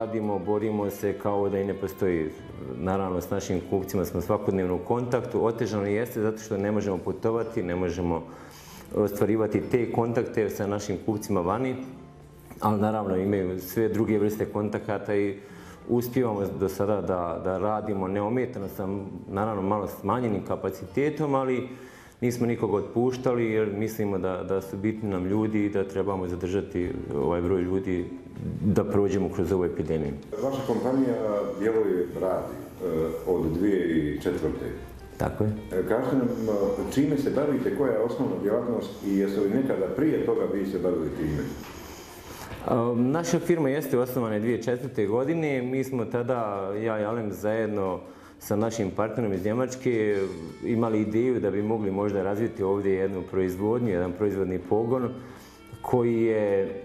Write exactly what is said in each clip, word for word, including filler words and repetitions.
Radimo, borimo se kao da i ne postoji. Naravno, s našim kupcima smo svakodnevno u kontaktu. Otežano jeste zato što ne možemo putovati, ne možemo ostvarivati te kontakte sa našim kupcima vani, ali naravno imaju sve druge vrste kontakata i uspijevamo do sada da, da radimo neometano sa naravno malo smanjenim kapacitetom, ali nismo nikoga otpuštali jer mislimo da, da su bitni nam ljudi i da trebamo zadržati ovaj broj ljudi da prođemo kroz ovu epidemiju. Vaša kompanija djeluje, radi od dvije tisuće četvrte. Tako je. Kažete nam čime se bavite, koja je osnovna djelatnost i jeste li nekada prije toga vi se bavili time? Naša firma jeste osnovana dvije tisuće četvrte. godine. Mi smo tada, ja i Alem, zajedno sa našim partnerom iz Njemačke imali ideju da bi mogli možda razviti ovdje jednu proizvodnju, jedan proizvodni pogon koji je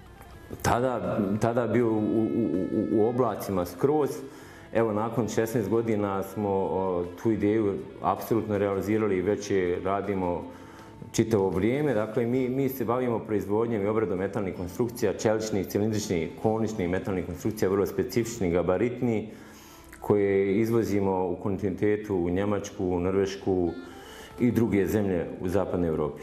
tada, tada bio u, u, u oblacima skroz. Evo, nakon šesnaest godina smo o, tu ideju apsolutno realizirali i već je radimo čitavo vrijeme. Dakle, mi, mi se bavimo proizvodnjom i obradom metalnih konstrukcija, čeličnih, cilindričnih, koničnih metalnih konstrukcija, vrlo specifičnih, gabaritnih, koje izvozimo u kontinentetu, u Njemačku, u Norvešku i druge zemlje u zapadnoj Evropi.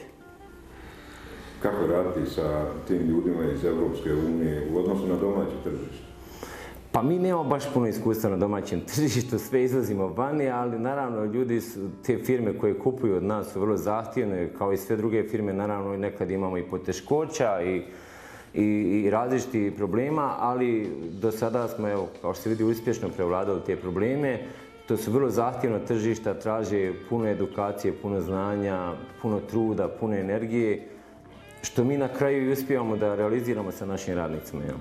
Kako raditi sa tim ljudima iz Evropske unije u odnosu na domaće tržište? Pa mi nemamo baš puno iskustva na domaćem tržištu, sve izvozimo vani, ali naravno ljudi su, te firme koje kupuju od nas su vrlo zahtjevne, kao i sve druge firme, naravno nekad imamo i poteškoća i i, i različitih problema, ali do sada smo, evo, kao što se vidi, uspješno prevladali te probleme. To su vrlo zahtjevno tržišta, traže puno edukacije, puno znanja, puno truda, puno energije, što mi na kraju i uspijevamo da realiziramo sa našim radnicima. Ja.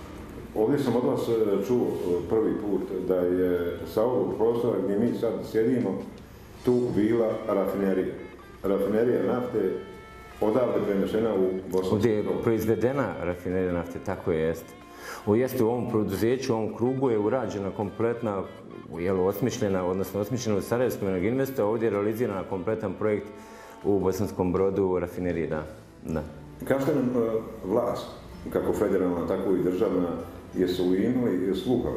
Ovdje sam od vas čuo prvi put da je sa ovog prostora gdje mi sad sjedimo tu bila rafinerija. Rafinerija nafte odavde prenešena u Bosansku. Ovdje je proizvedena rafinerija nafte, tako je jeste. Ovo jeste u ovom produzeću, u ovom krugu je urađena kompletna, jel, osmišljena, odnosno osmišljena u Sarajevskom Energinvestu, a ovdje je realizirana kompletan projekt u Bosanskom Brodu rafinerije, da. da. Kažete nam vlast, kako federalna, tako i državna, jesu li imali sluha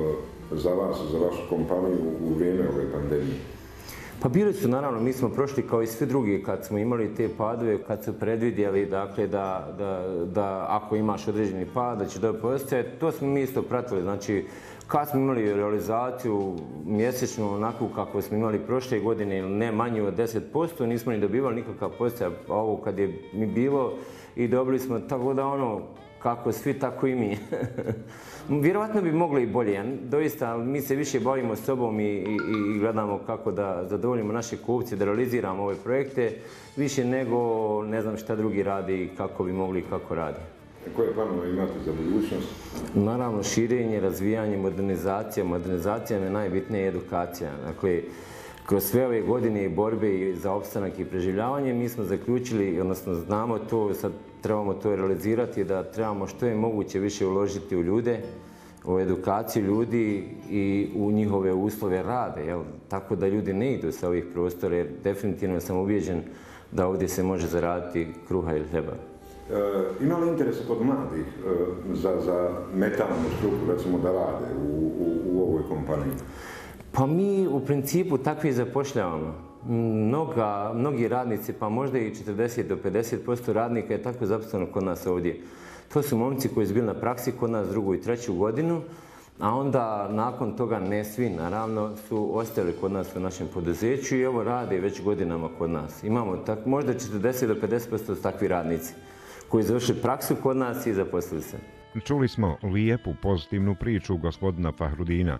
za vas, za vašu kompaniju u vrijeme ove pandemije? Pa bili su, naravno, mi smo prošli kao i svi drugi kad smo imali te padove, kad su predvidjeli, dakle, da, da, da ako imaš određeni pad, da će dobro postojati, to smo mi isto pratili. Znači, kad smo imali realizaciju mjesečno onako kako smo imali prošle godine, ili ne manju od deset posto, nismo ni dobivali nikakav postojaj, a ovo kad je mi bilo i dobili smo, tako da ono, kako svi, tako i mi. Vjerovatno bi mogli i bolje, doista, mi se više bavimo sobom i, i, i gledamo kako da zadovoljimo naše kupce, da realiziramo ove projekte, više nego ne znam šta drugi radi, kako bi mogli i kako radi. Koje planove imate za budućnost? Naravno, širenje, razvijanje, modernizacija. Modernizacija je najbitnija edukacija. Dakle, kroz sve ove godine i borbe za opstanak i preživljavanje, mi smo zaključili, odnosno znamo to, sad trebamo to realizirati, da trebamo što je moguće više uložiti u ljude, u edukaciju ljudi i u njihove uslove rade, jel? Tako da ljudi ne idu sa ovih prostora, jer definitivno sam ubijeđen da ovdje se može zaraditi kruha ili hljeba. E, ima li interesa kod mladih e, za, za metalnu struku, recimo, da rade u, u, u ovoj kompaniji? Pa mi u principu takvi zapošljavamo. Mnoga, mnogi radnici, pa možda i četrdeset do pedeset posto radnika je tako zaposleno kod nas ovdje. To su momci koji su bili na praksi kod nas drugu i treću godinu, a onda nakon toga ne svi, naravno, su ostali kod nas u našem poduzeću i evo rade već godinama kod nas. Imamo tak, možda četrdeset do pedeset posto takvi radnici koji završili praksu kod nas i zaposlili se. Čuli smo lijepu pozitivnu priču gospodina Fahrudina,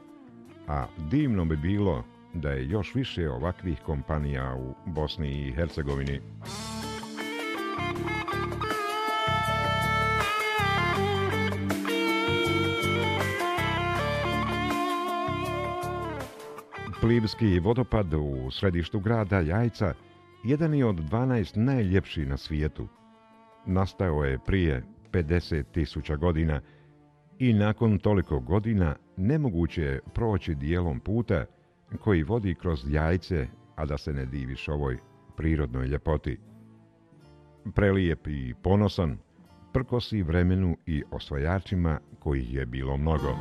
a divno bi bilo da je još više ovakvih kompanija u Bosni i Hercegovini. Plivski vodopad u središtu grada Jajca jedan je od dvanaest najljepših na svijetu. Nastao je prije pedeset tisuća godina i nakon toliko godina nemoguće je proći dijelom puta koji vodi kroz Jajce, a da se ne diviš ovoj prirodnoj ljepoti. Prelijep i ponosan, prkosi vremenu i osvajačima kojih je bilo mnogo.